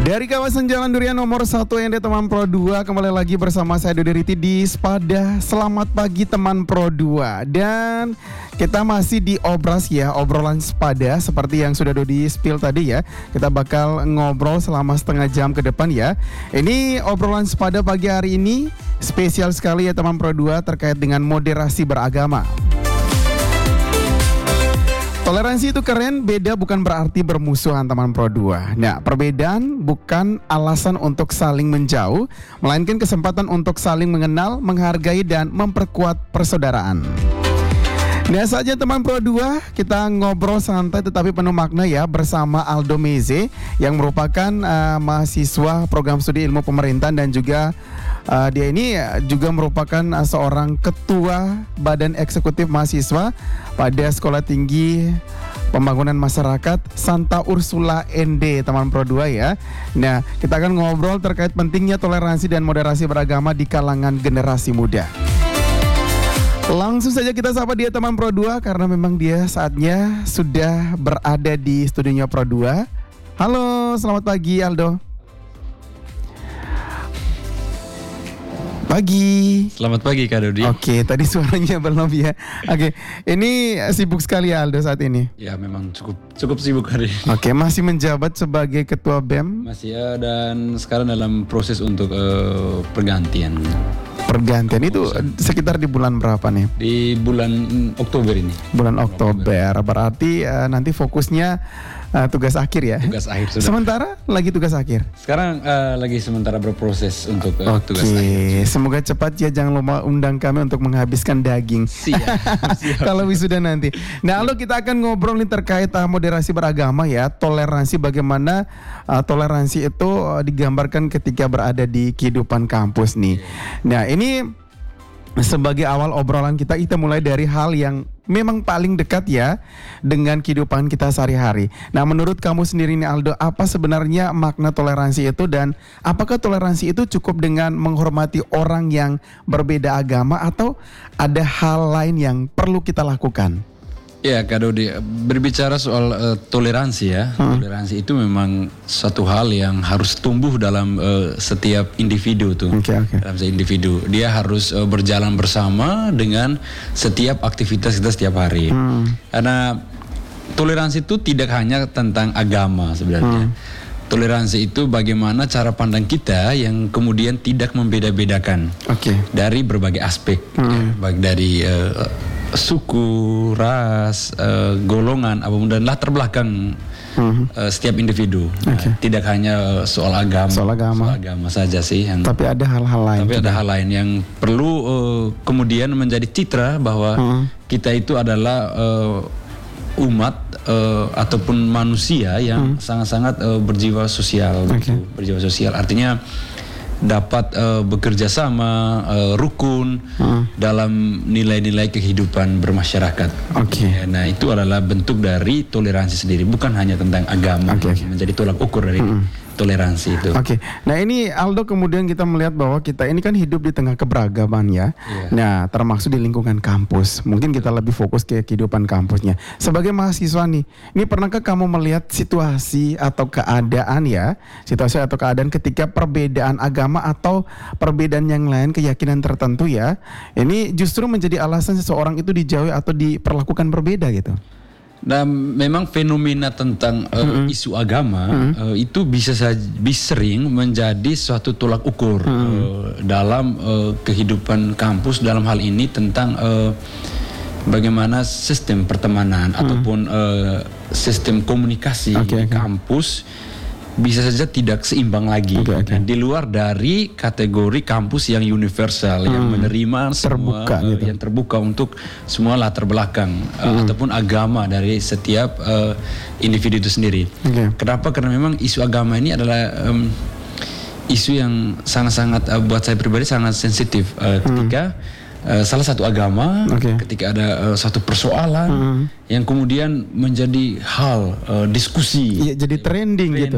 Dari kawasan Jalan Durian nomor 1 ND teman Pro 2, kembali lagi bersama saya Dodi Riti di Spada. Selamat pagi teman Pro 2. Dan kita masih di obras ya, obrolan Spada seperti yang sudah Dodi spill tadi ya. Kita bakal ngobrol selama setengah jam ke depan ya. Ini obrolan Spada pagi hari ini spesial sekali ya teman Pro 2 terkait dengan moderasi beragama. Toleransi itu keren, beda bukan berarti bermusuhan teman Pro 2. Nah, perbedaan bukan alasan untuk saling menjauh, melainkan kesempatan untuk saling mengenal, menghargai, dan memperkuat persaudaraan. Nah saja teman Pro 2, kita ngobrol santai tetapi penuh makna ya bersama Aldo Meze yang merupakan mahasiswa program studi ilmu pemerintahan dan juga dia ini juga merupakan seorang ketua badan eksekutif mahasiswa pada Sekolah Tinggi Pembangunan Masyarakat Santa Ursula ND teman Pro 2 ya. Nah kita akan ngobrol terkait pentingnya toleransi dan moderasi beragama di kalangan generasi muda. Langsung saja kita sapa dia teman Pro 2 karena memang dia saatnya sudah berada di studionya Pro 2. Halo, selamat pagi Aldo. Pagi. Selamat pagi Kak Dodi. Oke, tadi suaranya belum ya. Oke, ini sibuk sekali ya Aldo saat ini. Ya memang cukup sibuk hari ini. Oke, masih menjabat sebagai ketua BEM. Masih ya, dan sekarang dalam proses untuk pergantian. Pergantian itu sekitar di bulan berapa nih? Di bulan Oktober ini. Bulan Oktober. Berarti nanti fokusnya tugas akhir ya? Tugas akhir sudah. Sementara lagi tugas akhir? Sekarang lagi sementara berproses untuk tugas akhir. Oke, semoga cepat ya, jangan lupa undang kami untuk menghabiskan daging. Siap. Kalau wisuda nanti. Nah, lalu kita akan ngobrol nih terkait moderasi beragama ya, toleransi, bagaimana toleransi itu digambarkan ketika berada di kehidupan kampus nih. Nah, ini sebagai awal obrolan kita mulai dari hal yang memang paling dekat ya dengan kehidupan kita sehari-hari. Nah, menurut kamu sendiri nih Aldo, apa sebenarnya makna toleransi itu dan apakah toleransi itu cukup dengan menghormati orang yang berbeda agama atau ada hal lain yang perlu kita lakukan? Ya Kak Dodi, berbicara soal toleransi ya, toleransi itu memang satu hal yang harus tumbuh dalam setiap individu tuh. Okay. Dalam setiap individu, dia harus berjalan bersama dengan setiap aktivitas kita setiap hari. Karena toleransi itu tidak hanya tentang agama sebenarnya. Toleransi itu bagaimana cara pandang kita yang kemudian tidak membeda-bedakan dari berbagai aspek, baik dari suku, ras, golongan, apapun dan latar belakang setiap individu. Tidak hanya soal agama saja sih. Tapi ada hal-hal lain. Tapi ada hal lain yang perlu kemudian menjadi citra bahwa kita itu adalah umat ataupun manusia yang sangat-sangat berjiwa sosial. Berjiwa sosial artinya dapat bekerja sama, rukun dalam nilai-nilai kehidupan bermasyarakat. Nah itu adalah bentuk dari toleransi sendiri, bukan hanya tentang agama. Menjadi tolak ukur dari toleransi itu. Nah ini Aldo, kemudian kita melihat bahwa kita ini kan hidup di tengah keberagaman ya. Nah termasuk di lingkungan kampus. Mungkin kita lebih fokus ke kehidupan kampusnya. Sebagai mahasiswa nih, ini pernahkah kamu melihat situasi atau keadaan ya, situasi atau keadaan ketika perbedaan agama atau perbedaan yang lain, keyakinan tertentu ya, ini justru menjadi alasan seseorang itu dijauhi atau diperlakukan berbeda gitu? Nah, memang fenomena tentang isu agama itu bisa sering menjadi suatu tolak ukur dalam kehidupan kampus, dalam hal ini tentang bagaimana sistem pertemanan ataupun sistem komunikasi di kampus bisa saja tidak seimbang lagi. Di luar dari kategori kampus yang universal, yang menerima semua, yang terbuka untuk semua latar belakang ataupun agama dari setiap individu itu sendiri. Kenapa? Karena memang isu agama ini adalah isu yang sangat-sangat buat saya pribadi sangat sensitif ketika salah satu agama ketika ada satu persoalan yang kemudian menjadi hal diskusi, jadi trending gitu.